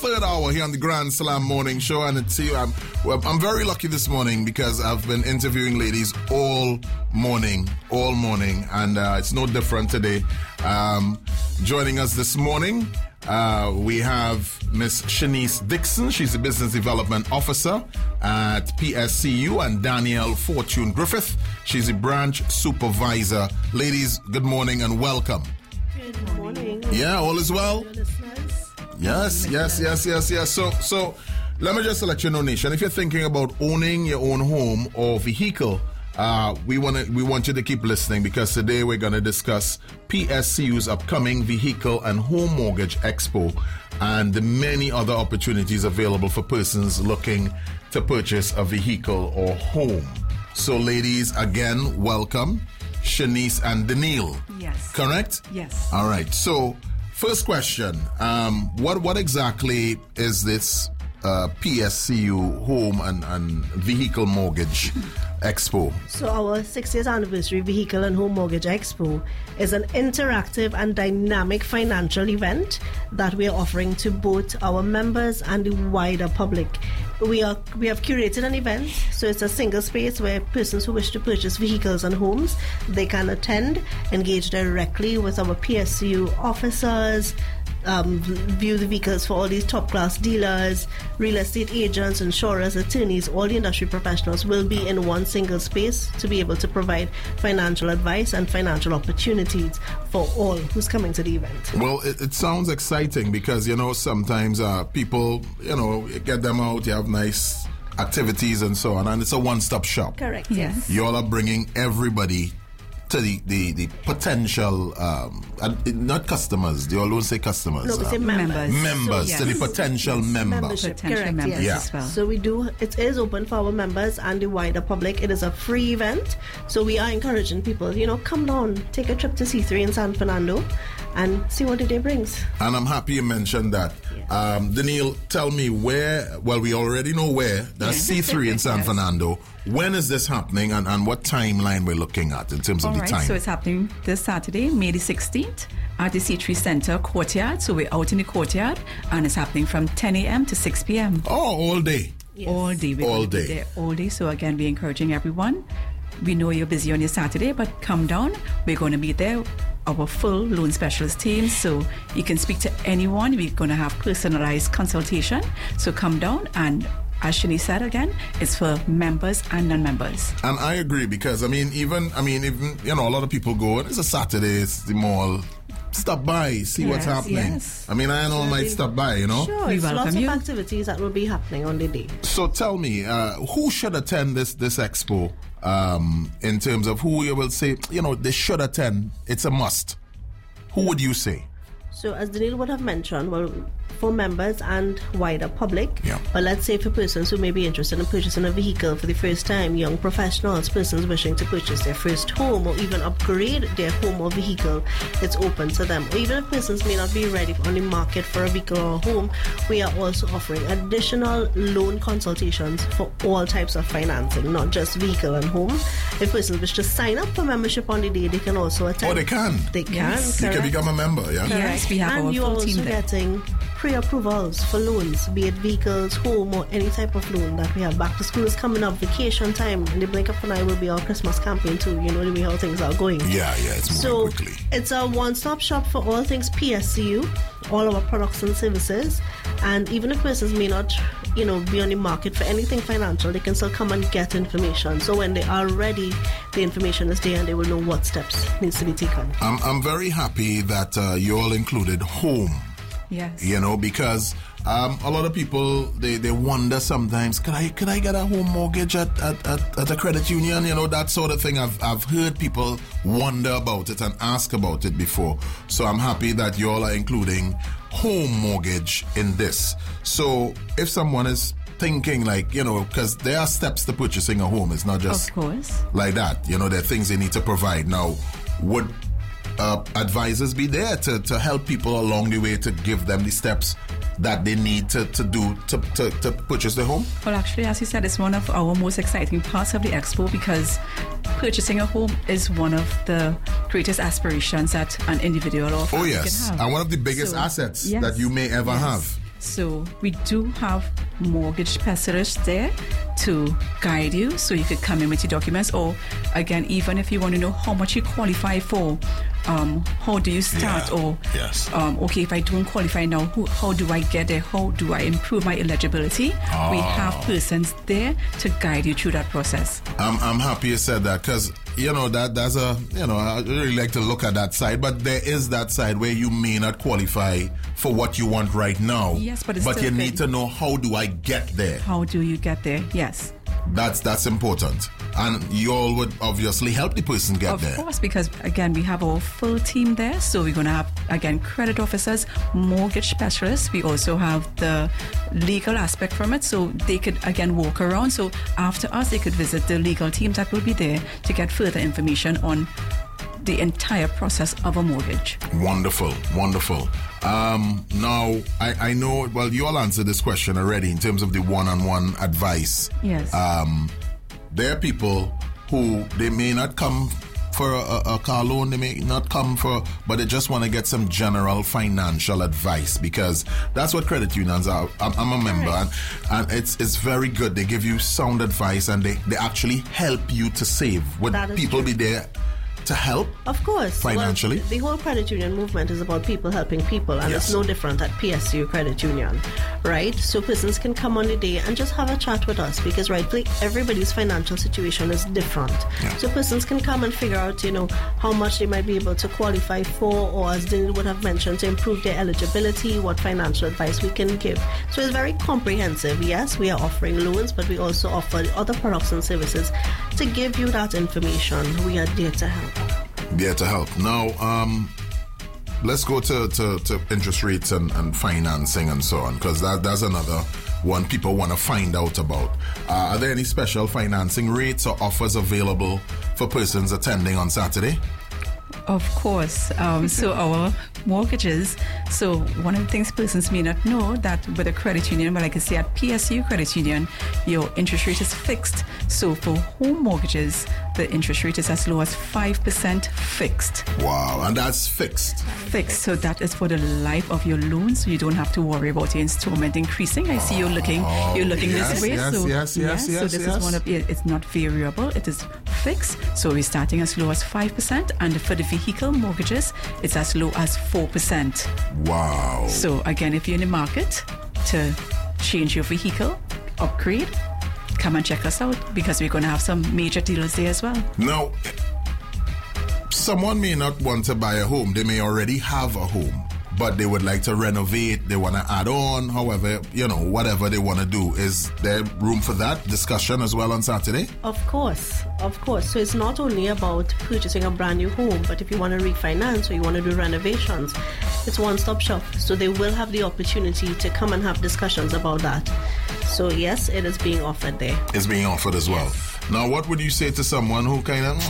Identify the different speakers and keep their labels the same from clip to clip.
Speaker 1: third hour here on the Grand Slam Morning Show, and I'm very lucky this morning because I've been interviewing ladies all morning, and it's no different today. Joining us this morning, we have Miss Shanice Dixon. She's the Business Development Officer at PSCU, and Danielle Fortune Griffith. She's the Branch Supervisor. Ladies, good morning and welcome.
Speaker 2: Good morning.
Speaker 1: Yeah, all is well? Yes. So let me just let you know, Nation, if you're thinking about owning your own home or vehicle, we want you to keep listening, because today we're going to discuss PSCU's upcoming Vehicle and Home Mortgage Expo and the many other opportunities available for persons looking to purchase a vehicle or home. So ladies, again, welcome. Shanice and Danielle.
Speaker 2: Yes.
Speaker 1: Correct?
Speaker 2: Yes.
Speaker 1: All right. So first question, what exactly is this PSCU Home and Vehicle Mortgage Expo?
Speaker 2: So our 60th anniversary Vehicle and Home Mortgage Expo is an interactive and dynamic financial event that we are offering to both our members and the wider public. We have curated an event, so it's a single space where persons who wish to purchase vehicles and homes, they can attend, engage directly with our PSCU officers, view the vehicles for all these top-class dealers, real estate agents, insurers, attorneys. All the industry professionals will be in one single space to be able to provide financial advice and financial opportunities for all who's coming to the event.
Speaker 1: Well, it sounds exciting because, sometimes people, get them out, you have nice activities and so on, and it's a one-stop shop.
Speaker 2: Correct.
Speaker 3: Yes.
Speaker 1: You all are bringing everybody to the potential, not customers, they always say customers.
Speaker 2: No, we say members.
Speaker 1: Members,
Speaker 2: So,
Speaker 1: to the potential member.
Speaker 2: Membership,
Speaker 3: Potential
Speaker 2: correct,
Speaker 3: members
Speaker 2: yes.
Speaker 3: as well.
Speaker 2: So it is open for our members and the wider public. It is a free event. So we are encouraging people, come down, take a trip to C3 in San Fernando and see what the day brings.
Speaker 1: And I'm happy you mentioned that.
Speaker 2: Yes.
Speaker 1: Danielle, tell me where, well, we already know where, that's C3 in San
Speaker 3: Yes.
Speaker 1: Fernando. When is this happening, and what timeline we're looking at in terms of the time?
Speaker 3: So it's happening this Saturday, May the 16th, at the C3 Center courtyard. So we're out in the courtyard, and it's happening from 10 a.m. to 6 p.m.
Speaker 1: Oh, all day.
Speaker 2: Yes.
Speaker 3: All day. We're
Speaker 1: All
Speaker 3: going to be
Speaker 1: day.
Speaker 3: there all day. So again, we're encouraging everyone. We know you're busy on your Saturday, but come down. We're going to be there, our full loan specialist team, so you can speak to anyone. We're going to have personalized consultation. So come down, and as Shani said again, it's for members and non-members.
Speaker 1: And I agree, because even a lot of people go, it's a Saturday, it's the mall. Stop by, see what's
Speaker 3: Yes,
Speaker 1: happening.
Speaker 3: yes.
Speaker 1: I and all might stop by,
Speaker 2: Sure,
Speaker 3: We
Speaker 2: it's lots
Speaker 3: welcome
Speaker 2: of
Speaker 3: you.
Speaker 2: activities that will be happening on the day.
Speaker 1: So tell me, who should attend this expo? In terms of who you will say, they should attend. It's a must. Who would you say?
Speaker 2: So as Danielle would have mentioned, for members and wider public,
Speaker 1: Yeah.
Speaker 2: but let's say for persons who may be interested in purchasing a vehicle for the first time, young professionals, persons wishing to purchase their first home or even upgrade their home or vehicle, it's open to them. Or even if persons may not be ready on the market for a vehicle or a home, we are also offering additional loan consultations for all types of financing, not just vehicle and home. If persons wish to sign up for membership on the day, they can also attend.
Speaker 1: Oh, they can.
Speaker 2: They can.
Speaker 3: Yes.
Speaker 1: You can
Speaker 2: correct.
Speaker 1: become a member, yeah?
Speaker 3: Yes, we have
Speaker 2: And
Speaker 3: our
Speaker 2: you're
Speaker 3: full
Speaker 2: also
Speaker 3: team there.
Speaker 2: getting pre-approvals for loans, be it vehicles, home, or any type of loan that we have. Back to school is coming up, vacation time, in the blink of an eye will be our Christmas campaign too. You know the way how things are going.
Speaker 1: Yeah, it's
Speaker 2: So
Speaker 1: moving quickly.
Speaker 2: it's a one-stop shop for all things PSCU, all our products and services. And even if persons may not, be on the market for anything financial, they can still come and get information. So when they are ready, the information is there and they will know what steps needs to be taken.
Speaker 1: I'm very happy that you all included home.
Speaker 3: Yes.
Speaker 1: Because a lot of people they wonder sometimes, could I get a home mortgage at a credit union? That sort of thing. I've heard people wonder about it and ask about it before. So I'm happy that you all are including home mortgage in this. So if someone is thinking because there are steps to purchasing a home. It's not just
Speaker 3: Of course.
Speaker 1: like that. There are things they need to provide. Now, would advisors be there to help people along the way, to give them the steps that they need to do to purchase the home?
Speaker 3: Well, actually, as you said, it's one of our most exciting parts of the expo, because purchasing a home is one of the greatest aspirations that an individual or
Speaker 1: Oh
Speaker 3: family
Speaker 1: yes,
Speaker 3: can have.
Speaker 1: and one of the biggest
Speaker 3: So,
Speaker 1: assets
Speaker 3: yes,
Speaker 1: that you may ever
Speaker 3: yes.
Speaker 1: have.
Speaker 3: So we do have mortgage specialists there to guide you, so you could come in with your documents, or again, even if you want to know how much you qualify for, how do you start, or okay, if I don't qualify now, how do I get there, how do I improve my eligibility? We have persons there to guide you through that process.
Speaker 1: I'm happy you said that, because that's a, I really like to look at that side, but there is that side where you may not qualify for what you want right now.
Speaker 3: Yes, but
Speaker 1: you need to know, how do I get there?
Speaker 3: How do you get there? Yes.
Speaker 1: That's important. And you all would obviously help the person get there.
Speaker 3: Of course, because again, we have our full team there. So we're going to have, again, credit officers, mortgage specialists. We also have the legal aspect from it. So they could, again, walk around. So after us, they could visit the legal team that will be there to get further information on the entire process of a mortgage.
Speaker 1: Wonderful, wonderful. Now, I know, well, you all answered this question already in terms of the one-on-one advice.
Speaker 3: Yes.
Speaker 1: There are people who, they may not come for a car loan, they may not come but they just want to get some general financial advice, because that's what credit unions are. I'm a member, and it's very good. They give you sound advice, and they actually help you to save. Would people be there to help?
Speaker 2: Of course.
Speaker 1: Financially?
Speaker 2: Well, the whole credit union movement is about people helping people, and it's no different at PSU Credit Union, right? So persons can come on the day and just have a chat with us, because rightly everybody's financial situation is different.
Speaker 1: Yeah.
Speaker 2: So persons can come and figure out, how much they might be able to qualify for, or as Dylan would have mentioned, to improve their eligibility, what financial advice we can give. So it's very comprehensive. Yes, we are offering loans, but we also offer other products and services to give you that information. We are there to help.
Speaker 1: There to help. Now, let's go to interest rates and financing and so on, because that's another one people want to find out about. Are there any special financing rates or offers available for persons attending on Saturday?
Speaker 3: Of course. So our mortgages, so one of the things persons may not know, that with a credit union, but like I say, at PSU Credit Union, your interest rate is fixed. So for home mortgages, the interest rate is as low as 5% fixed.
Speaker 1: Wow, and that's fixed?
Speaker 3: Fixed, so that is for the life of your loan, so you don't have to worry about your installment increasing. I see you're looking this way.
Speaker 1: Yes.
Speaker 3: So this is one of it's not variable, it is fixed. So we're starting as low as 5%, and for the vehicle mortgages, it's as low as 4%.
Speaker 1: Wow.
Speaker 3: So again, if you're in the market to change your vehicle, upgrade, come and check us out, because we're going to have some major deals there as well.
Speaker 1: Now, someone may not want to buy a home. They may already have a home, but they would like to renovate, they want to add on, however, whatever they want to do. Is there room for that discussion as well on Saturday?
Speaker 2: Of course. So it's not only about purchasing a brand new home, but if you want to refinance or you want to do renovations, it's one-stop shop. So they will have the opportunity to come and have discussions about that. So yes, it is being offered there.
Speaker 1: It's being offered as well. Now, what would you say to someone who kind of,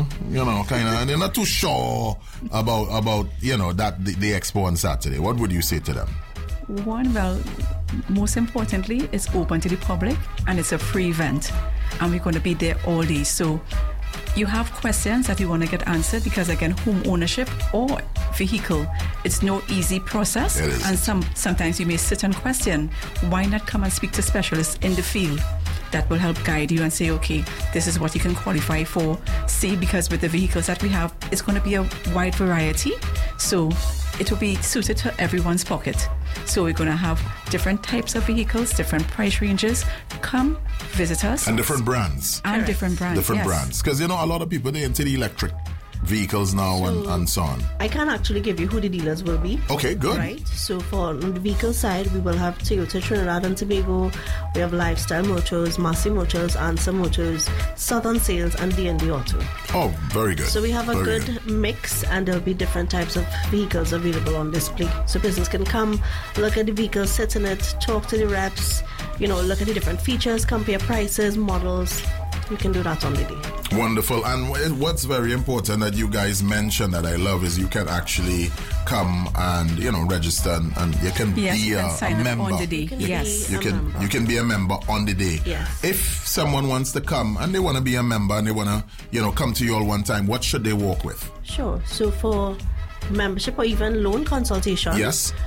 Speaker 1: and they're not too sure about that the expo on Saturday? What would you say to them?
Speaker 3: One, well, most importantly, it's open to the public and it's a free event, and we're going to be there all day. So you have questions that you want to get answered, because again, home ownership or vehicle, it's no easy process.
Speaker 1: It is.
Speaker 3: And sometimes you may sit and question, why not come and speak to specialists in the field that will help guide you and say, okay, this is what you can qualify for. See, because with the vehicles that we have, it's going to be a wide variety, so it will be suited to everyone's pocket. So we're going to have different types of vehicles, different price ranges. Come visit us.
Speaker 1: And different brands.
Speaker 3: And different brands.
Speaker 1: Different brands. Because, a lot of people, they're into the electric vehicles now, and so on.
Speaker 2: I can actually give you who the dealers will be.
Speaker 1: Okay, good.
Speaker 2: Right. So on the vehicle side, we will have Toyota Trinidad and Tobago. We have Lifestyle Motors, Massey Motors, Answer Motors, Southern Sales, and D&D Auto.
Speaker 1: Oh, very good.
Speaker 2: So we have a good mix, and there'll be different types of vehicles available on display. So business can come, look at the vehicle, sit in it, talk to the reps, look at the different features, compare prices, models. You can do that on the day.
Speaker 1: Wonderful. And what's very important that you guys mentioned that I love is you can actually come and register, and you can be a member
Speaker 3: on the day.
Speaker 1: You can be a member on the day.
Speaker 2: Yes.
Speaker 1: If someone wants to come and they want to be a member and they want to come to you all one time, what should they walk with?
Speaker 2: Sure. So for membership or even loan consultation,
Speaker 1: yes,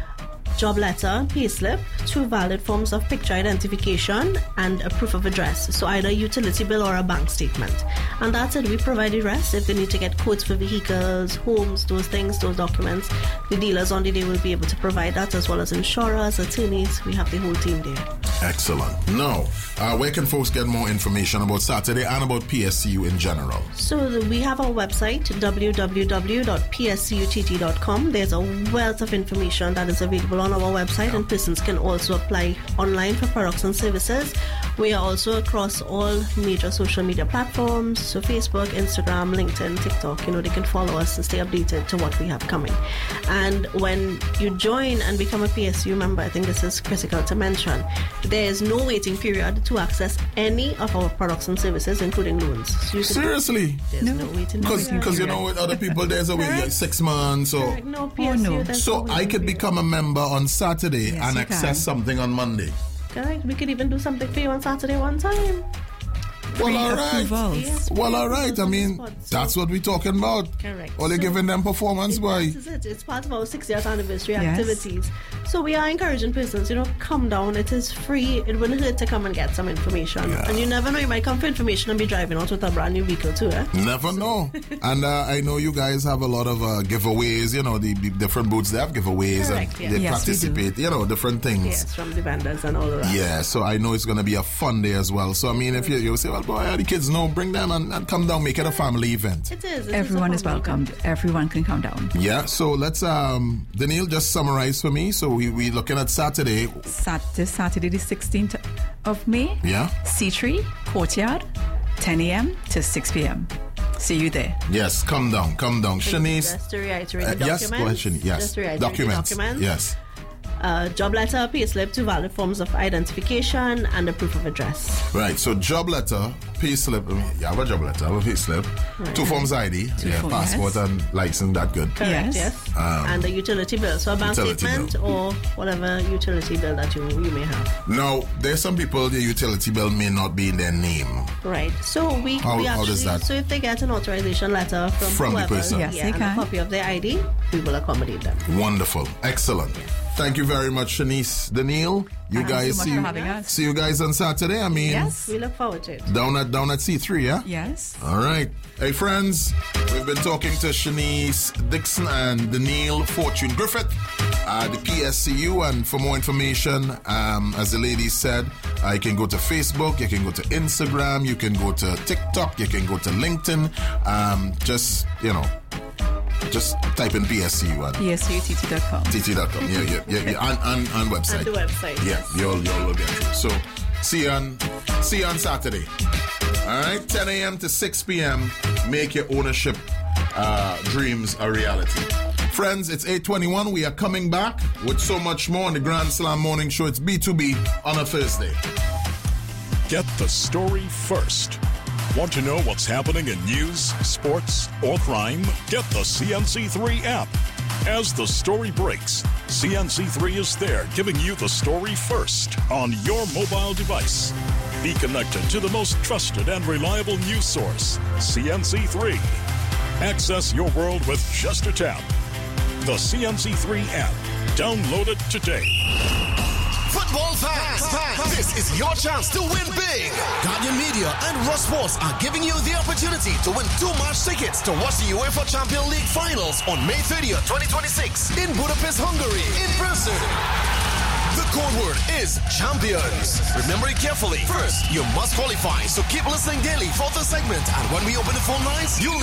Speaker 2: job letter, payslip, 2 valid forms of picture identification, and a proof of address. So either a utility bill or a bank statement. And that's it. We provide the rest. If they need to get quotes for vehicles, homes, those things, those documents, the dealers on the day will be able to provide that, as well as insurers, attorneys. We have the whole team there.
Speaker 1: Excellent. Now, where can folks get more information about Saturday and about PSCU in general?
Speaker 2: So we have our website, www.pscutt.com. There's a wealth of information that is available on our website, and persons can also apply online for products and services. We are also across all major social media platforms, so Facebook, Instagram, LinkedIn, TikTok. They can follow us and stay updated to what we have coming. And when you join and become a PSU member, I think this is critical to mention, there is no waiting period to access any of our products and services, including loans. So
Speaker 1: seriously?
Speaker 2: There's no waiting period.
Speaker 1: Because with other people, there's a wait 6 months. Or
Speaker 2: no, PSU,
Speaker 3: no.
Speaker 1: So I could become a member on Saturday and access something on Monday.
Speaker 2: Correct. We could even do something for you on Saturday one time.
Speaker 1: Well, all right.
Speaker 2: Yes,
Speaker 1: well, all right. I mean, that's what we're talking about.
Speaker 2: Correct.
Speaker 1: Or they're giving them performance, boy.
Speaker 2: This is it. It's part of our 6 years anniversary activities. So we are encouraging persons, come down. It is free. It wouldn't hurt to come and get some information. Yeah. And you never know, you might come for information and be driving out with a brand new vehicle too, eh?
Speaker 1: Never know. And I know you guys have a lot of giveaways, the different booths, they have giveaways.
Speaker 2: Correct,
Speaker 1: and they participate, different things.
Speaker 2: Yes, from the vendors and all of that.
Speaker 1: Yeah, so I know it's going to be a fun day as well. So, I mean, if you say, well, boy, the kids know, bring them and come down, make it a family event.
Speaker 2: It is.
Speaker 3: Everyone is welcome. Everyone can come down.
Speaker 1: Yeah, so let's, Daniil, just summarize for me. So we're looking at Saturday.
Speaker 3: Saturday the 16th of May.
Speaker 1: Yeah.
Speaker 3: C3, Courtyard, 10 a.m. to 6 p.m. See you there.
Speaker 1: Yes, come down. Shanice.
Speaker 2: Just to reiterate the documents.
Speaker 1: Yes, go ahead, Shanice. Yes.
Speaker 2: Just to reiterate the documents.
Speaker 1: Yes.
Speaker 2: Job letter, payslip, 2 valid forms of identification, and a proof of address.
Speaker 1: Right, so job letter, payslip, I have a job letter, I have a payslip, right. 2 forms ID, passport and license, that good.
Speaker 2: Correct, yes. And a utility bill, so a bank statement or whatever utility bill that you may have.
Speaker 1: Now, there's some people, the utility bill may not be in their name.
Speaker 2: Right, so we actually,
Speaker 1: how does that?
Speaker 2: So if they get an authorization letter from whoever,
Speaker 1: the person,
Speaker 3: yes,
Speaker 2: and a copy of their ID, we will accommodate them.
Speaker 1: Wonderful, excellent. Yes. Thank you very much, Shanice, Daniil. You guys
Speaker 3: so
Speaker 1: see you guys on Saturday. I mean,
Speaker 2: yes, we look forward to it.
Speaker 1: Down at C3, yeah?
Speaker 3: Yes.
Speaker 1: All right. Hey, friends, we've been talking to Shanice Dixon and Daniil Fortune Griffith, the PSCU. And for more information, as the lady said, you can go to Facebook, you can go to Instagram, you can go to TikTok, you can go to LinkedIn. Just type in PSCU and
Speaker 3: PSCUTT.com.
Speaker 1: TT.com. Yeah. And website.
Speaker 2: And the website.
Speaker 1: Yeah,
Speaker 2: yes.
Speaker 1: you'll get it. So see you on Saturday. All right, 10 a.m. to 6 p.m. Make your ownership dreams a reality. Friends, it's 8:21. We are coming back with so much more on the Grand Slam Morning Show. It's B2B on a Thursday.
Speaker 4: Get the story first. Want to know what's happening in news, sports, or crime? Get the CNC3 app. As the story breaks, CNC3 is there giving you the story first on your mobile device. Be connected to the most trusted and reliable news source, CNC3. Access your world with just a tap. The CNC3 app. Download it today.
Speaker 5: Football fans, this is your chance to win big. Guardian Media and Ross Sports are giving you the opportunity to win 2 match tickets to watch the UEFA Champions League finals on May 30th, 2026 in Budapest, Hungary, in person. The code word is champions. Remember it carefully. First, you must qualify, so keep listening daily for the segment. And when we open the phone lines, you'll